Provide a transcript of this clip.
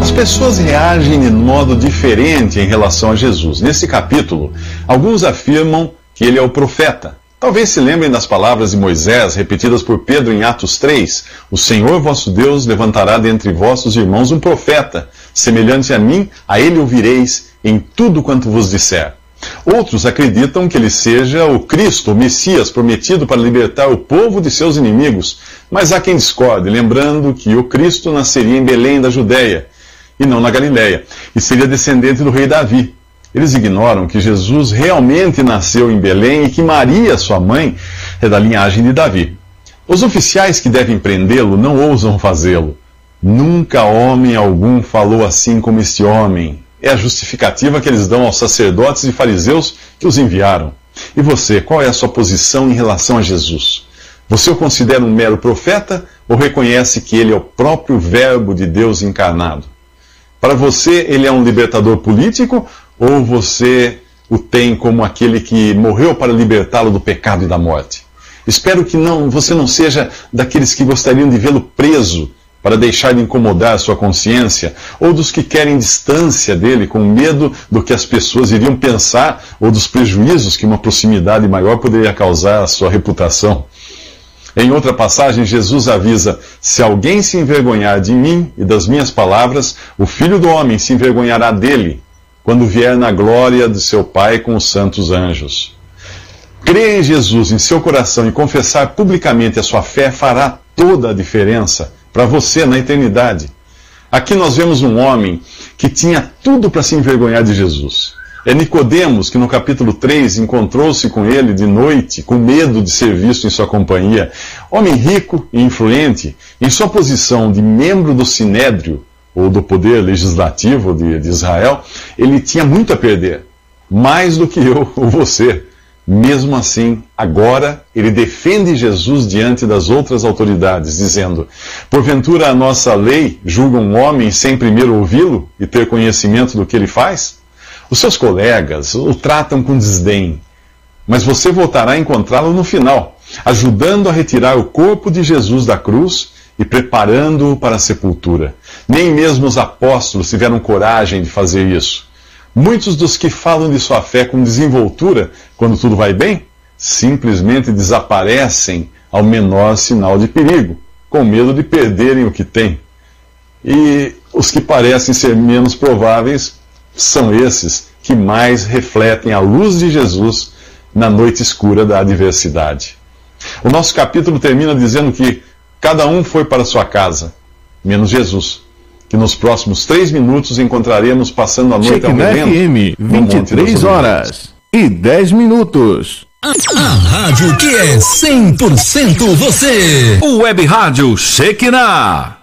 As pessoas reagem de modo diferente em relação a Jesus. Nesse capítulo, alguns afirmam que ele é o profeta. Talvez se lembrem das palavras de Moisés, repetidas por Pedro em Atos 3. O Senhor vosso Deus levantará dentre vossos irmãos um profeta, semelhante a mim, a ele ouvireis em tudo quanto vos disser. Outros acreditam que ele seja o Cristo, o Messias, prometido para libertar o povo de seus inimigos. Mas há quem discorde, lembrando que o Cristo nasceria em Belém da Judéia, e não na Galiléia, e seria descendente do rei Davi. Eles ignoram que Jesus realmente nasceu em Belém e que Maria, sua mãe, é da linhagem de Davi. Os oficiais que devem prendê-lo não ousam fazê-lo. Nunca homem algum falou assim como este homem. É a justificativa que eles dão aos sacerdotes e fariseus que os enviaram. E você, qual é a sua posição em relação a Jesus? Você o considera um mero profeta ou reconhece que ele é o próprio Verbo de Deus encarnado? Para você, ele é um libertador político ou você o tem como aquele que morreu para libertá-lo do pecado e da morte? Espero que você não seja daqueles que gostariam de vê-lo preso para deixar de incomodar a sua consciência, ou dos que querem distância dele com medo do que as pessoas iriam pensar ou dos prejuízos que uma proximidade maior poderia causar à sua reputação. Em outra passagem, Jesus avisa: se alguém se envergonhar de mim e das minhas palavras, o Filho do Homem se envergonhará dele, quando vier na glória de seu Pai com os santos anjos. Crer em Jesus em seu coração e confessar publicamente a sua fé fará toda a diferença para você na eternidade. Aqui nós vemos um homem que tinha tudo para se envergonhar de Jesus. É Nicodemos que no capítulo 3 encontrou-se com ele de noite, com medo de ser visto em sua companhia. Homem rico e influente, em sua posição de membro do Sinédrio, ou do poder legislativo de Israel, ele tinha muito a perder, mais do que eu ou você. Mesmo assim, agora, ele defende Jesus diante das outras autoridades, dizendo: porventura a nossa lei julga um homem sem primeiro ouvi-lo e ter conhecimento do que ele faz? Os seus colegas o tratam com desdém, mas você voltará a encontrá-lo no final, ajudando a retirar o corpo de Jesus da cruz e preparando-o para a sepultura. Nem mesmo os apóstolos tiveram coragem de fazer isso. Muitos dos que falam de sua fé com desenvoltura, quando tudo vai bem, simplesmente desaparecem ao menor sinal de perigo, com medo de perderem o que têm. E os que parecem ser menos prováveis são esses que mais refletem a luz de Jesus na noite escura da adversidade. O nosso capítulo termina dizendo que cada um foi para sua casa, menos Jesus, que nos próximos 3 minutos encontraremos passando a noite ao relento. FM, 23 horas e 10 minutos. A rádio que é 100% você. O Web Rádio Shekinah.